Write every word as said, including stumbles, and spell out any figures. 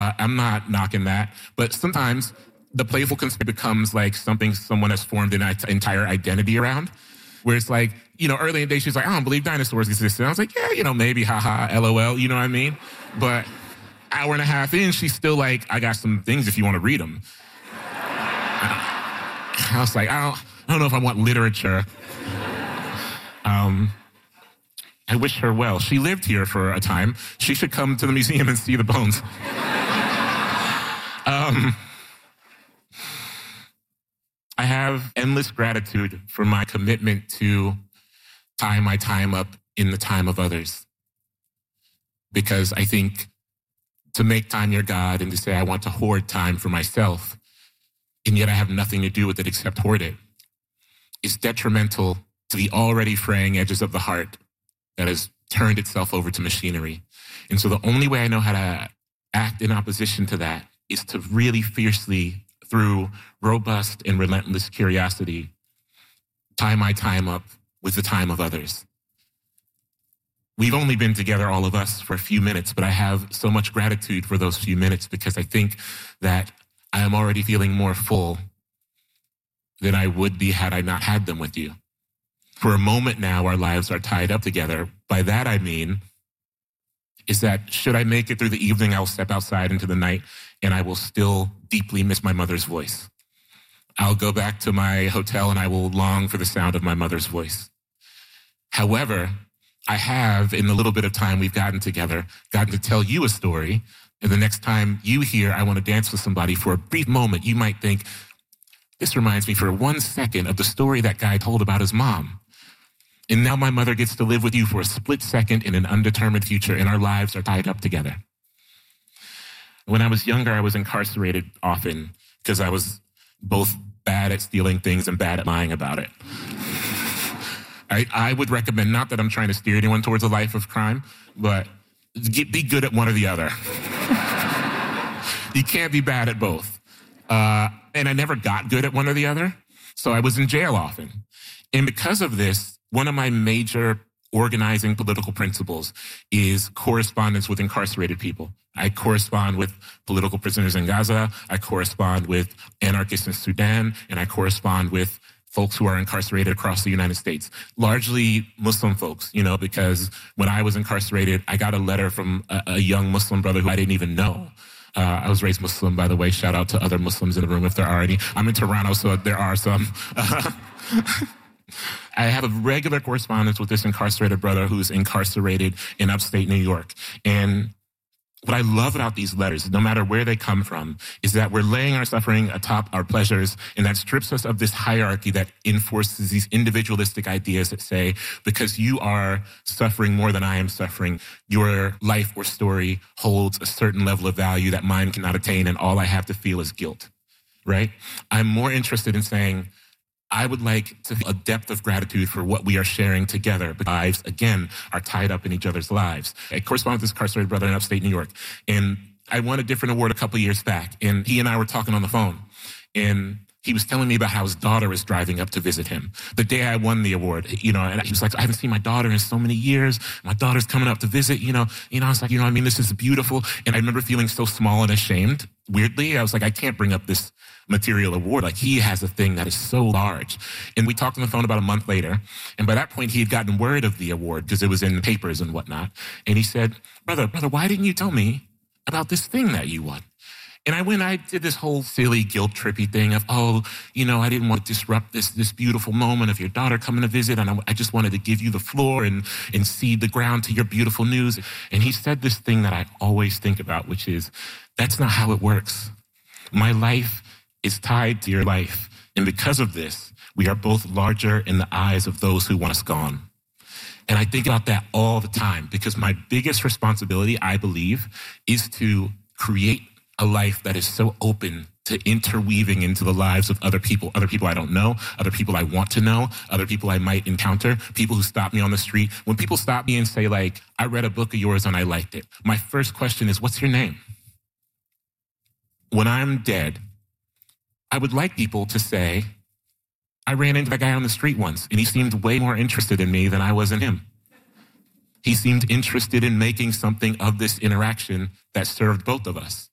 Uh, I'm not knocking that. But sometimes the playful conceit becomes like something someone has formed an entire identity around, where it's like, you know, early in the day, she's like, I don't believe dinosaurs exist. And I was like, yeah, you know, maybe, haha, LOL, you know what I mean? But hour and a half in, she's still like, I got some things if you want to read them. I was like, I don't, I don't know if I want literature. Um, I wish her well. She lived here for a time. She should come to the museum and see the bones. um, I have endless gratitude for my commitment to tie my time up in the time of others. Because I think to make time your God and to say I want to hoard time for myself, and yet I have nothing to do with it except hoard it, is detrimental to the already fraying edges of the heart that has turned itself over to machinery. And so the only way I know how to act in opposition to that is to really fiercely, through robust and relentless curiosity, tie my time up with the time of others. We've only been together, all of us, for a few minutes, but I have so much gratitude for those few minutes because I think that I am already feeling more full than I would be had I not had them with you. For a moment now, our lives are tied up together. By that I mean, is that should I make it through the evening, I'll step outside into the night and I will still deeply miss my mother's voice. I'll go back to my hotel and I will long for the sound of my mother's voice. However, I have, in the little bit of time we've gotten together, gotten to tell you a story. And the next time you hear I want to dance with somebody, for a brief moment, you might think, this reminds me for one second of the story that guy told about his mom. And now my mother gets to live with you for a split second in an undetermined future, and our lives are tied up together. When I was younger, I was incarcerated often because I was both bad at stealing things and bad at lying about it. I, I would recommend, not that I'm trying to steer anyone towards a life of crime, but get, be good at one or the other. You can't be bad at both. Uh, and I never got good at one or the other, so I was in jail often. And because of this, one of my major organizing political principles is correspondence with incarcerated people. I correspond with political prisoners in Gaza, I correspond with anarchists in Sudan, and I correspond with folks who are incarcerated across the United States, largely Muslim folks, you know, because when I was incarcerated, I got a letter from a, a young Muslim brother who I didn't even know. Uh, I was raised Muslim, by the way. Shout out to other Muslims in the room if there are any. I'm in Toronto, so there are some. Uh, I have a regular correspondence with this incarcerated brother who's incarcerated in upstate New York. And what I love about these letters, no matter where they come from, is that we're laying our suffering atop our pleasures, and that strips us of this hierarchy that enforces these individualistic ideas that say, because you are suffering more than I am suffering, your life or story holds a certain level of value that mine cannot attain, and all I have to feel is guilt, right? I'm more interested in saying, I would like to feel a depth of gratitude for what we are sharing together. But lives, again, are tied up in each other's lives. I correspond with this incarcerated brother in upstate New York, and I won a different award a couple of years back, and he and I were talking on the phone, and he was telling me about how his daughter was driving up to visit him the day I won the award, you know, and he was like, I haven't seen my daughter in so many years. My daughter's coming up to visit, you know, you know, I was like, you know, I mean, this is beautiful. And I remember feeling so small and ashamed. Weirdly, I was like, I can't bring up this material award. Like, he has a thing that is so large. And we talked on the phone about a month later. And by that point, he had gotten word of the award because it was in the papers and whatnot. And he said, brother, brother, why didn't you tell me about this thing that you won? And I went, I did this whole silly guilt trippy thing of, oh, you know, I didn't want to disrupt this this beautiful moment of your daughter coming to visit. And I, I just wanted to give you the floor and, and cede the ground to your beautiful news. And he said this thing that I always think about, which is, that's not how it works. My life is tied to your life. And because of this, we are both larger in the eyes of those who want us gone. And I think about that all the time because my biggest responsibility, I believe, is to create a life that is so open to interweaving into the lives of other people, other people I don't know, other people I want to know, other people I might encounter, people who stop me on the street. When people stop me and say, like, I read a book of yours and I liked it, my first question is, what's your name? When I'm dead, I would like people to say, I ran into that guy on the street once and he seemed way more interested in me than I was in him. He seemed interested in making something of this interaction that served both of us.